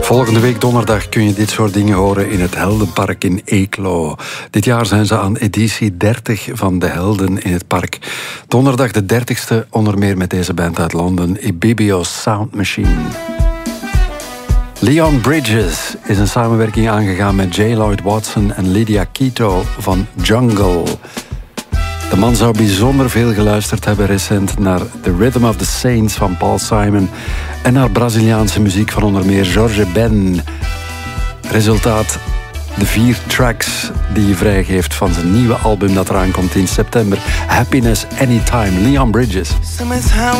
Volgende week donderdag kun je dit soort dingen horen in het Heldenpark in Eeklo. Dit jaar zijn ze aan editie 30 van de Helden in het Park. Donderdag de 30ste, onder meer met deze band uit Londen, Ibibio Sound Machine. Leon Bridges is een samenwerking aangegaan met J. Lloyd Watson en Lydia Quito van Jungle. De man zou bijzonder veel geluisterd hebben recent naar The Rhythm of the Saints van Paul Simon en naar Braziliaanse muziek van onder meer Jorge Ben. Resultaat, de 4 tracks die hij vrijgeeft van zijn nieuwe album dat eraan komt in september. Happiness Anytime, Leon Bridges.